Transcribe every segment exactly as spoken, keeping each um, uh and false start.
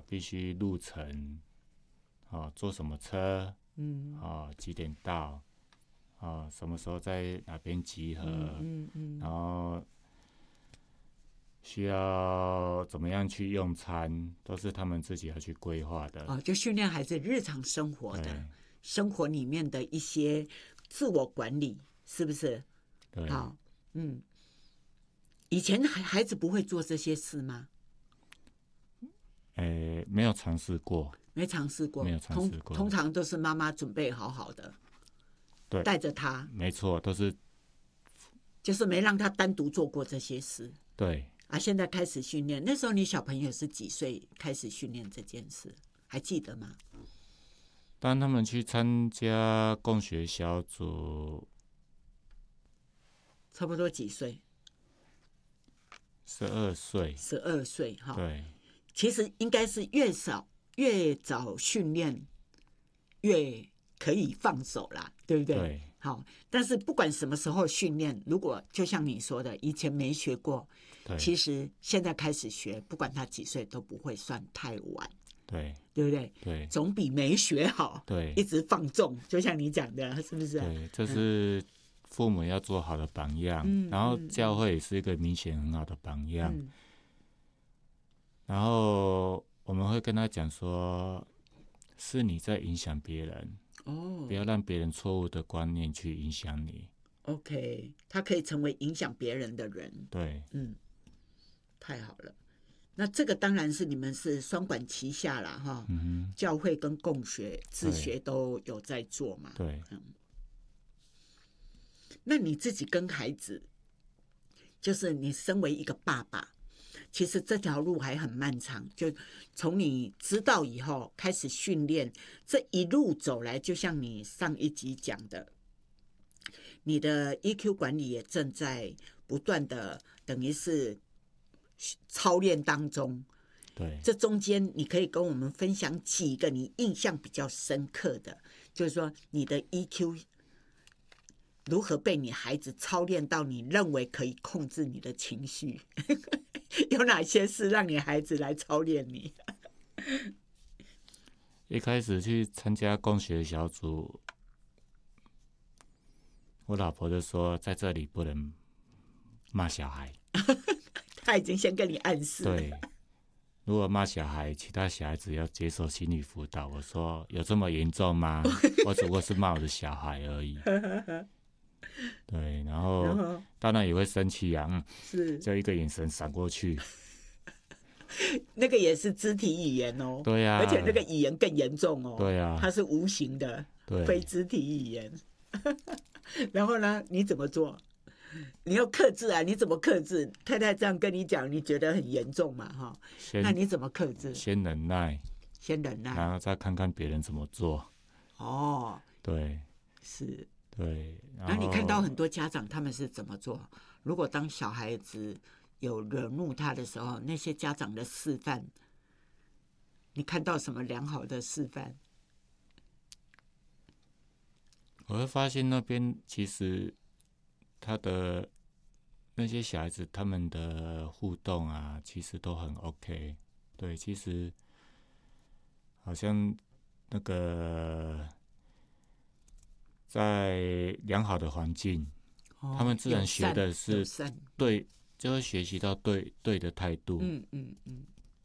必须路程，哦，坐什么车，嗯，哦，几点到，哦，什么时候在哪边集合，嗯嗯嗯，然后需要怎么样去用餐，都是他们自己要去规划的。 哦，就训练孩子日常生活的生活里面的一些自我管理，是不是？ 对， 好，嗯，以前孩孩子不会做这些事吗？ 诶，没有尝试过， 没尝试过， 没有尝试过。 通通常都是妈妈准备好好的， 对， 带着他， 没错，都是， 就是没让他单独做过这些事。 对。 啊，现在开始训练。那时候你小朋友是几岁开始训练这件事？还记得吗？ 当他们去参加共学小组， 差不多几岁？ 十二岁。 十二岁哈。 对。 其实应该是越少越早训练，越可以放手啦，对不对？ 对。 好，但是不管什么时候训练，如果就像你说的，以前没学过，其实现在开始学，不管他几岁都不会算太晚。 对， 对不对？ 对， 总比没学好， 对， 一直放纵，就像你讲的，是不是？ 对，这是父母要做好的榜样，嗯、然后教会也是一个明显很好的榜样。嗯、然后我们会跟他讲说，是你在影响别人，哦，不要让别人错误的观念去影响你。 OK， 他可以成为影响别人的人。 对， 嗯，太好了。那这个当然是你们是双管齐下啦，哈、嗯，教会跟共学、自学都有在做嘛。 对， 嗯。那你自己跟孩子，就是你身为一个爸爸，其实这条路还很漫长。就从你知道以后开始训练，这一路走来，就像你上一集讲的，你的 E Q 管理也正在不断的，等于是操练当中。 对， 这中间你可以跟我们分享几个你印象比较深刻的，就是说你的 E Q 如何被你孩子操练到你认为可以控制你的情绪。有哪些事让你孩子来操练你？ 一开始去参加共学小组，我老婆就说在这里不能骂小孩。 他已经先跟你暗示了。 对，如果骂小孩，其他小孩子要接受心理辅导。我说有这么严重吗？我只不过是骂我的小孩而已。对，然后, 然后当然也会生气啊，嗯，是，就一个眼神闪过去。 那个也是肢体语言哦。 对呀、啊， 而且那个语言更严重哦。 对呀、啊， 它是无形的，非肢体语言。然后呢，你怎么做？你要克制啊！你怎么克制？太太这样跟你讲，你觉得很严重嘛？哈，那你怎么克制？ 先忍耐， 先忍耐， 然后再看看别人怎么做。 哦， 对， 是， 对。 然后你看到很多家长他们是怎么做？如果当小孩子有惹怒他的时候，那些家长的示范，你看到什么良好的示范？ 我会发现那边其实他的那些小孩子他们的互动啊，其实都很 OK。对，其实好像那个在良好的环境，哦、他们自然学的是对，就会学习到对对的态度。嗯嗯嗯。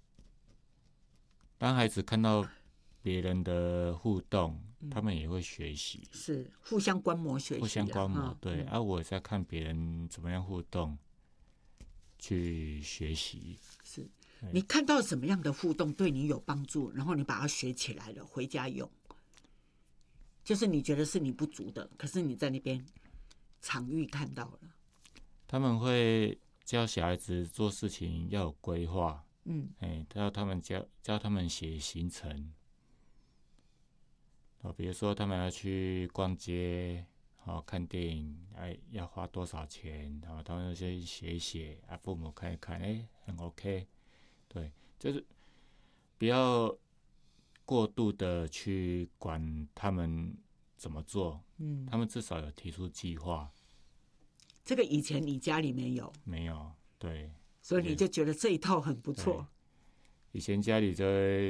当孩子看到别人的互动，嗯、他们也会学习， 是互相观摩学习、啊， 互相观摩。对， 嗯、 啊，我在看别人怎么样互动，去学习。 是你看到什么样的互动对你有帮助，然后你把它学起来了，回家用。就是你觉得是你不足的，可是你在那边场域看到了。 他们会教小孩子做事情要有规划。嗯，哎，教他们教教他们写行程，哦，比如说他们要去逛街，哦，看电影，哎，要花多少钱，然后他们先写一写，啊，父母看一看，哎，很 OK， 对，就是不要过度的去管他们怎么做，嗯，他们至少有提出计划。 这个以前你家里没有？ 没有，对。 所以你就觉得这一套很不错。 以前家里就会